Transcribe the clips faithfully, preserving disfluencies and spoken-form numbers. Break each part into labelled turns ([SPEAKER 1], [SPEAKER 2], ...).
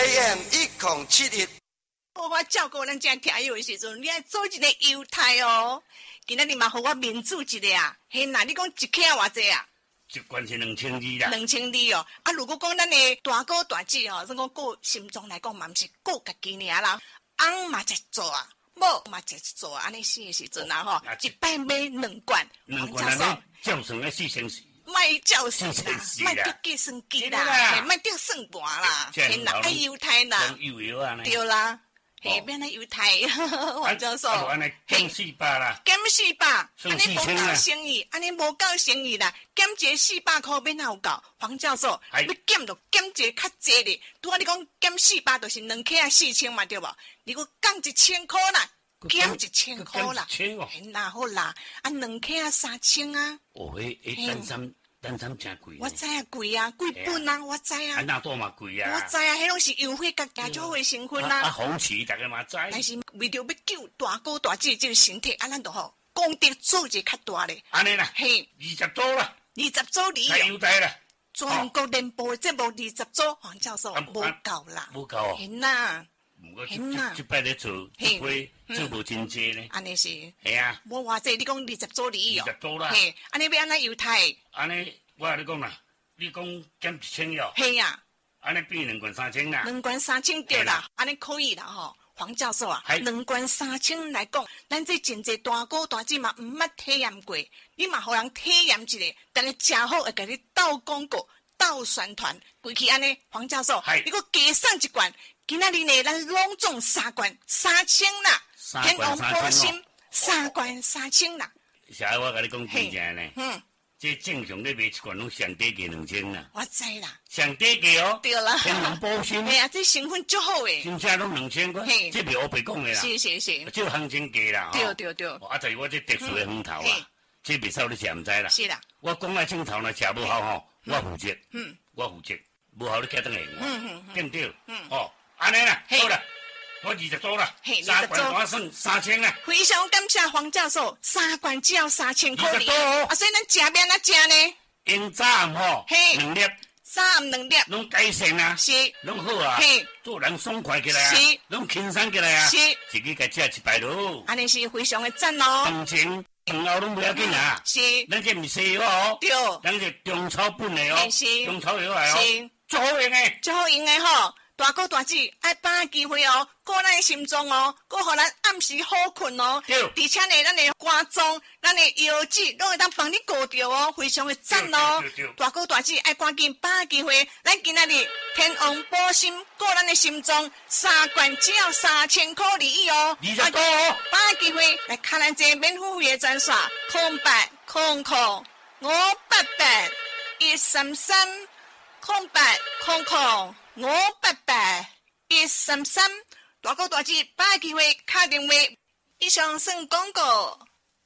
[SPEAKER 1] A M 一零七一。
[SPEAKER 2] 我照顾咱遮听友的时阵，你爱做一个犹太哦。今仔日嘛，互我面子一个啊。嘿呐，你讲一克偌济啊？
[SPEAKER 3] 一罐是两千二啦。
[SPEAKER 2] 两千二哦。啊，如果讲咱的大哥大姐哦，算讲顾心中来讲嘛，毋是顾家己尔啦。翁嘛在做啊，某嘛在做啊，安尼死的时阵啊吼，一摆买两罐。
[SPEAKER 3] 两罐安尼，照算咧四千四。
[SPEAKER 2] 卖照算啦，卖得计算机啦，卖得算盘啦，嘿啦，爱犹太啦，对啦。嘿，变那犹太，黄教授，
[SPEAKER 3] 减四百啦，
[SPEAKER 2] 减四百，安尼无够生意，安尼无够生意啦，减一个四百块变哪有够？黄教授，你减就减一个较济哩，拄啊你讲减四百就是两克啊四千嘛对无？你搁降一千块啦，减一千块啦，嘿啦好啦，啊两克啊三千啊。
[SPEAKER 3] 哦，迄迄单衫单衫真贵。
[SPEAKER 2] 我知啊贵啊，贵本啊，我知啊。
[SPEAKER 3] 啊那多嘛贵啊。
[SPEAKER 2] 我知啊，迄拢是优惠甲加少的成分啊。
[SPEAKER 3] 啊红旗大家嘛知。
[SPEAKER 2] 但是为着要救大哥大姐这个身体，啊咱就好功德做一个较大咧。
[SPEAKER 3] 安尼啦。
[SPEAKER 2] 嘿，
[SPEAKER 3] 二十组啦。
[SPEAKER 2] 二十组你
[SPEAKER 3] 太优待啦。
[SPEAKER 2] 全国联播的节目二十组，黄教授无够啦。
[SPEAKER 3] 无够哦。
[SPEAKER 2] hen啦。
[SPEAKER 3] hen啦。即摆咧做，一杯做无真济咧。
[SPEAKER 2] 安尼是。
[SPEAKER 3] 系啊。
[SPEAKER 2] 无偌济，你讲二十组你哦。
[SPEAKER 3] 二十组啦。
[SPEAKER 2] 嘿，安尼要安怎犹太？
[SPEAKER 3] 安尼。我甲你讲啦，你讲减一千哟，
[SPEAKER 2] 系啊，
[SPEAKER 3] 安尼变两罐三千啦，
[SPEAKER 2] 两罐三千对啦，安尼可以啦吼。黄教授啊，两罐三千来讲，咱这真济大哥大姐嘛毋捌体验过，你嘛互人体验一下，等下食好会甲你斗广告、斗宣传，规气安尼。黄教授，你搁加送一罐，今仔日呢，咱拢总三罐三千啦，天王保心三罐三千啦。
[SPEAKER 3] 是啊，我甲你讲真正呢。
[SPEAKER 2] 嗯。
[SPEAKER 3] 这正常咧卖一罐拢上低价两千啦，
[SPEAKER 2] 我知啦，
[SPEAKER 3] 上低价哦，
[SPEAKER 2] 对啦，
[SPEAKER 3] 天龙保心，
[SPEAKER 2] 哎呀，这成分足好诶，
[SPEAKER 3] 真正拢两千块，这袂黑白讲诶啦，
[SPEAKER 2] 是是是，
[SPEAKER 3] 这行情价啦，
[SPEAKER 2] 对对对，
[SPEAKER 3] 啊，在我这特殊诶风头啊，这袂使你食毋知啦，
[SPEAKER 2] 是啦，
[SPEAKER 3] 我讲啊正头呢食无效吼，我负责，嗯，我负责，无效你寄倒来，嗯嗯，对毋对？嗯，哦，安尼啦，好啦。我二十组啦，三罐大算三千啦。
[SPEAKER 2] 非常感谢黄教授，三罐只要三千块哩。啊，所以咱食面哪食呢？
[SPEAKER 3] 因早暗吼，两粒，
[SPEAKER 2] 早暗两粒，
[SPEAKER 3] 拢改善啊，
[SPEAKER 2] 是，
[SPEAKER 3] 拢好啊，做人爽快起来啊，
[SPEAKER 2] 是，
[SPEAKER 3] 拢轻松起来啊，
[SPEAKER 2] 是，
[SPEAKER 3] 自己家食一摆咯。
[SPEAKER 2] 安尼是非常的赞哦。
[SPEAKER 3] 饭前饭后拢不要紧啊，
[SPEAKER 2] 是，
[SPEAKER 3] 咱这唔西药哦，
[SPEAKER 2] 对，
[SPEAKER 3] 咱这中草本的哦，
[SPEAKER 2] 是，
[SPEAKER 3] 中草药来哦，
[SPEAKER 2] 是，
[SPEAKER 3] 做好用的，
[SPEAKER 2] 做好用的吼。大哥大姐爱把握机会哦，顾咱的心脏哦，顾互咱暗时好困哦。
[SPEAKER 3] 对，
[SPEAKER 2] 而且呢，咱的肝脏、咱的腰子，拢会当帮你顾着哦，非常的赞哦。
[SPEAKER 3] 对对对
[SPEAKER 2] 大哥大姐爱赶紧把握机会，咱今仔日天王保心顾咱的心脏，三罐只要三千块而已哦。
[SPEAKER 3] 二十多哦，
[SPEAKER 2] 把握机会来看咱这免付费的专线，空八空空五八八一三三，空八空空。五八八一三三，大哥大姐把握机会打电话。以上算广告。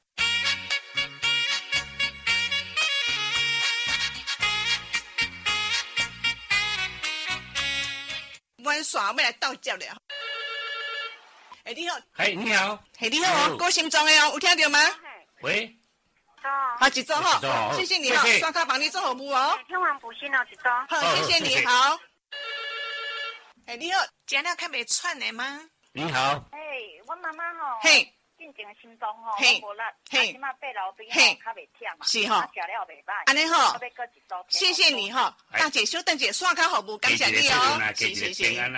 [SPEAKER 2] 阮线要来倒接了。哎，你好。
[SPEAKER 3] 哎，你好。
[SPEAKER 2] 哎，你好，郭心中的哦，有听到吗？
[SPEAKER 3] 喂。
[SPEAKER 2] 好，一周哈，谢谢你哈，刷卡帮你做服务哦。
[SPEAKER 4] 天王补心哦，一周。
[SPEAKER 2] 好，谢谢你好。哎，你好，食了较袂喘的吗？
[SPEAKER 3] 你好。
[SPEAKER 4] 哎，我妈妈吼，
[SPEAKER 2] 嘿，
[SPEAKER 4] 进前心脏吼，
[SPEAKER 2] 嘿，
[SPEAKER 4] 无力，
[SPEAKER 2] 嘿，
[SPEAKER 4] 起码爬楼梯吼，较袂忝嘛，
[SPEAKER 2] 是吼，
[SPEAKER 4] 食了袂歹。
[SPEAKER 2] 安尼吼，
[SPEAKER 4] 谢
[SPEAKER 2] 谢谢你哈，大姐稍等者刷卡服务，感谢你哦，谢谢谢谢。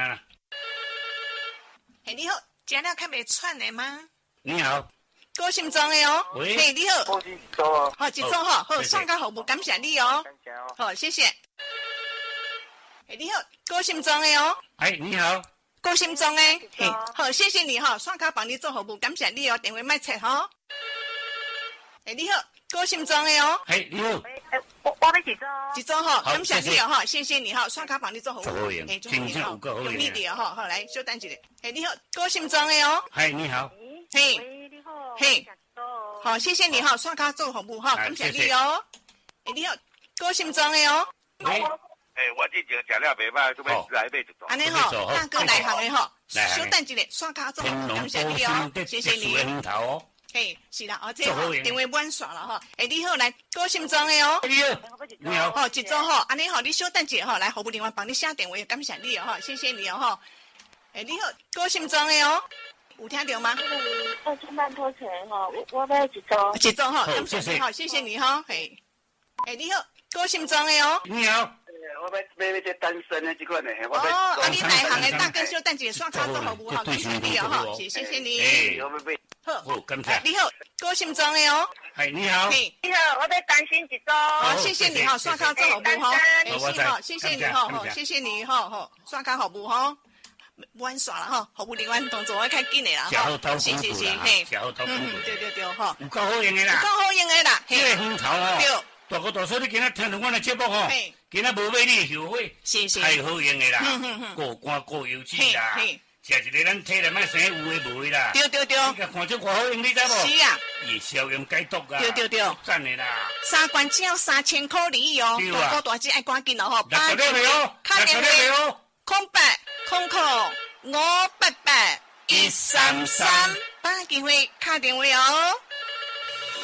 [SPEAKER 2] 哎，你好，食了较袂喘的吗？
[SPEAKER 3] 你好。
[SPEAKER 2] 高心脏的哦，嘿，你好，
[SPEAKER 5] 好，一周哦，
[SPEAKER 2] 好，一周哈，好，刷卡服务，感谢你哦，
[SPEAKER 5] 感谢哦，
[SPEAKER 2] 好，谢谢。哎，你好，高心脏的哦，
[SPEAKER 3] 哎，你好，
[SPEAKER 2] 高心脏的，嘿，好，谢谢你哈，刷卡帮你做服务，感谢你哦，电话卖切哈。哎，你好，高心脏的哦，
[SPEAKER 3] 哎，你好，
[SPEAKER 4] 哎，我我要一周，
[SPEAKER 2] 一周哈，感谢你哦哈，谢谢你哈，刷卡帮你做服务，
[SPEAKER 3] 哎，真正有够好用，
[SPEAKER 2] 用力点哈，好来，稍等一下。哎，你好，高心脏的哦，
[SPEAKER 3] 哎，你好，
[SPEAKER 2] 嘿，
[SPEAKER 4] 你好，
[SPEAKER 2] 嘿，好，谢谢你哈，刷卡做服务哈，感谢你哦。哎，你好，高心脏的哦，
[SPEAKER 3] 喂。
[SPEAKER 5] 哎，我之前食了袂歹，准备来买一组。
[SPEAKER 2] 安尼吼，大哥内行的吼，稍等一下，刷卡做服务，感谢你哦，谢谢你。 嘿，是啦，哦，这吼电话满线了吼。哎，你好，来高心中的哦。
[SPEAKER 3] 你好，你好，
[SPEAKER 2] 哦，一组吼，安尼吼，你稍等者吼，来服务人员帮你写电话，感谢你哦，吼，谢谢你哦，吼。哎，你好，高心中的哦，有听到吗？
[SPEAKER 4] 二千万块钱吼，我我要一组。
[SPEAKER 2] 一组吼，感谢你吼，谢谢你吼，嘿。哎，你好，高心中的哦。
[SPEAKER 3] 你好。
[SPEAKER 5] 我要买那个单身的这款的，我要。
[SPEAKER 2] 哦，啊，你内行的大哥稍等者刷卡做服务吼，感谢你哦，吼，谢谢你。
[SPEAKER 5] 哎，我要买。
[SPEAKER 2] 好，
[SPEAKER 3] 感谢。
[SPEAKER 2] 你好，高心中的哦。
[SPEAKER 3] 系你好。
[SPEAKER 4] 你好，我要单身一组。
[SPEAKER 2] 好，谢谢你哈，刷卡做服务哈。哎，是哈，谢谢你哈，好，谢谢你哈，好，刷卡服务哈。玩耍了哈，服务人员动作要较紧的啦
[SPEAKER 3] 哈。
[SPEAKER 2] 是是是，嘿，
[SPEAKER 3] 嗯，
[SPEAKER 2] 对对对哈。
[SPEAKER 3] 有够好用的啦。
[SPEAKER 2] 有够好用的啦。
[SPEAKER 3] 这个风头哦。
[SPEAKER 2] 对。
[SPEAKER 3] 大哥大嫂，你今仔听到我的节目吼，今仔无买你的后悔，太好用的啦，过关过油脂啦，食一个咱体内卖生有的无的啦。
[SPEAKER 2] 对对对。
[SPEAKER 3] 你甲看这偌好用，你知无？
[SPEAKER 2] 是啊。
[SPEAKER 3] 夜宵用解毒啊。
[SPEAKER 2] 对对对。
[SPEAKER 3] 赞的啦。
[SPEAKER 2] 三罐只要三千块而已哦。
[SPEAKER 3] 对啊。
[SPEAKER 2] 大哥大姐爱赶紧哦吼。
[SPEAKER 3] 打电话哦。
[SPEAKER 2] 打电话。空八空空五八八一三三。打电话，打电话哦。